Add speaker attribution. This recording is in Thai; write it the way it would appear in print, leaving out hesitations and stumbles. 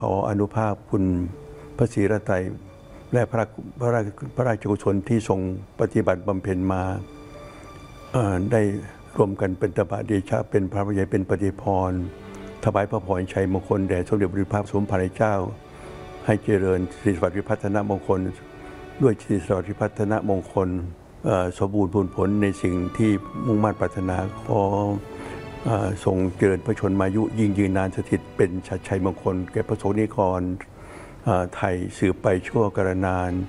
Speaker 1: ขออนุภาพคุณพระศรีรัตน์และพระราชกุศลที่ทรงปฏิบัติบำเพ็ญมาได้รวมกันเป็นตบะเดชะเป็นพระวิญญาณเป็นปฏิพรถวายพระพรชัยมงคลแด่สมเด็จพระบรมสมภารเจ้าให้เจริญสิริสวัสดิ์วิพัฒนมงคลด้วยสิริสวัสดิ์วิพัฒนมงคลสมบูรณ์ผลในสิ่งที่มุ่งมั่นปรารถนาขอทรงเจริญพระชนมายุยิ่งยืนนานสถิตเป็นชัยมงคลแก่พระสงฆ์นิกรไทยสืบไปชั่วกาลนาน